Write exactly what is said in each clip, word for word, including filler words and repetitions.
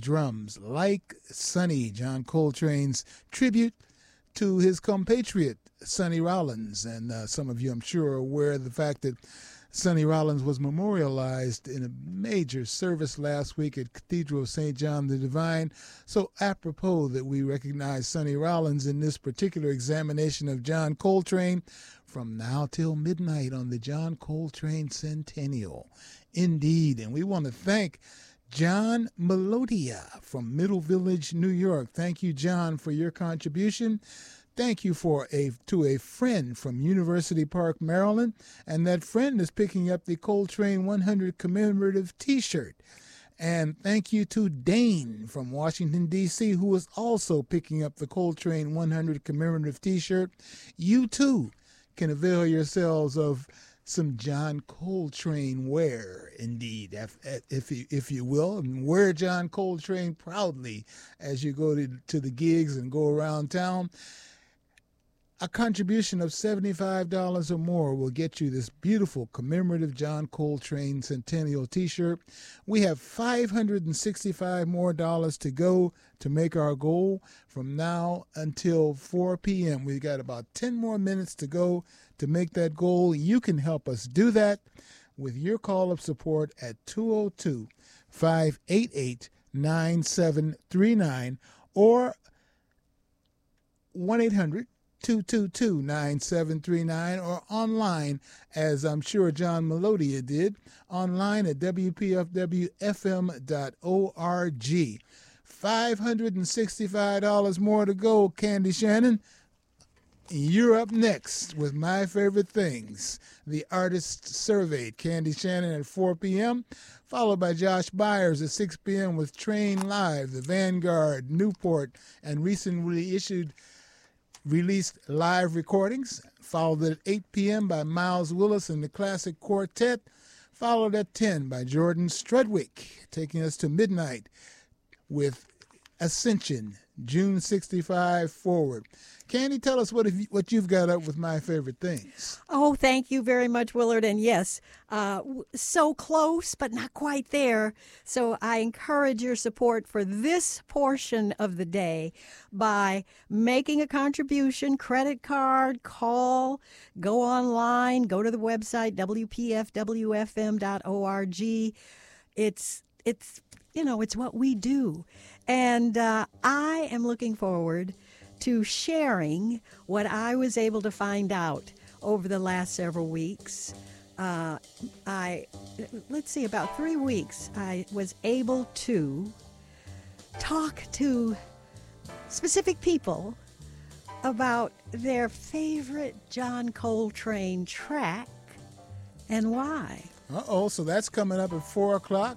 drums. Like Sonny, John Coltrane's tribute to his compatriot, Sonny Rollins. And uh, some of you, I'm sure, are aware of the fact that Sonny Rollins was memorialized in a major service last week at Cathedral of Saint John the Divine. So apropos that we recognize Sonny Rollins in this particular examination of John Coltrane from now till midnight on the John Coltrane Centennial. Indeed, and we want to thank John Melodia from Middle Village, New York. Thank you, John, for your contribution. Thank you for a to a friend from University Park, Maryland, and that friend is picking up the Coltrane one hundred commemorative T-shirt. And thank you to Dane from Washington, D C, who is also picking up the Coltrane one hundred commemorative T-shirt. You, too, can avail yourselves of some John Coltrane wear, indeed, if, if, you, if you will, and wear John Coltrane proudly as you go to, to the gigs and go around town. A contribution of seventy-five dollars or more will get you this beautiful commemorative John Coltrane Centennial T-shirt. We have five hundred sixty-five more dollars to go to make our goal from now until four p.m. We've got about ten more minutes to go to make that goal. You can help us do that with your call of support at two oh two, five eight eight, nine seven three nine or one eight hundred, two two two, nine seven three nine or online, as I'm sure John Melodia did, online at w p f w f m dot org. five hundred sixty-five dollars more to go, Candy Shannon. You're up next with My Favorite Things, the artist surveyed. Candy Shannon at four p.m., followed by Josh Byers at six p.m. with Train Live, the Vanguard, Newport, and recently issued released live recordings, followed at eight p.m. by Miles Willis and the Classic Quartet, followed at ten by Jordan Strudwick, taking us to midnight with Ascension, June sixty-five forward. Candy, tell us what, you, what you've got up with My Favorite Things. Oh, thank you very much, Willard. And yes, uh, so close, but not quite there. So I encourage your support for this portion of the day by making a contribution, credit card, call, go online, go to the website, w p f w f m dot org. It's, it's, you know, it's what we do. And uh, I am looking forward to sharing what I was able to find out over the last several weeks. Uh, I, let's see, about three weeks, I was able to talk to specific people about their favorite John Coltrane track and why. Uh-oh, so that's coming up at four o'clock.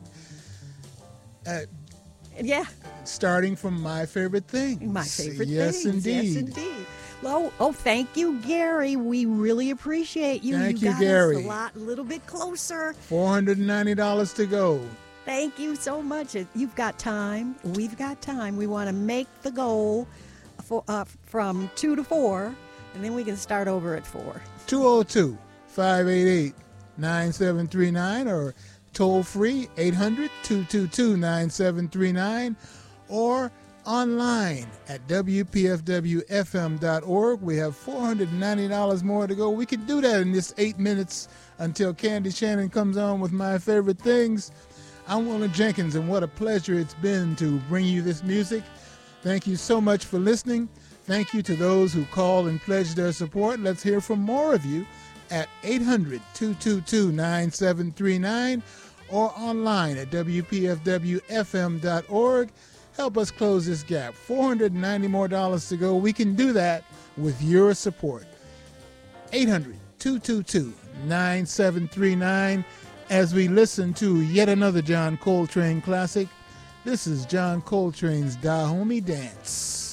Uh, yeah. Starting from My Favorite Things. My Favorite yes, Things. Indeed. Yes, indeed. Oh, oh, thank you, Gary. We really appreciate you. Thank you, you, got Gary. us a lot, a little bit closer. four hundred ninety dollars to go. Thank you so much. You've got time. We've got time. We want to make the goal for, uh, from two to four, and then we can start over at four. two oh two, five eight eight, nine seven three nine or toll free eight hundred, two two two, nine seven three nine or online at w p f w f m dot org. We have four hundred ninety dollars more to go. We can do that in this eight minutes until Candy Shannon comes on with My Favorite Things. I'm Willard Jenkins, and what a pleasure it's been to bring you this music. Thank you so much for listening. Thank you to those who called and pledged their support. Let's hear from more of you at eight hundred, two two two, nine seven three nine or online at w p f w f m dot org. Help us close this gap. four hundred ninety more dollars to go. We can do that with your support. eight hundred, two two two, nine seven three nine as we listen to yet another John Coltrane classic. This is John Coltrane's Dahomey Dance.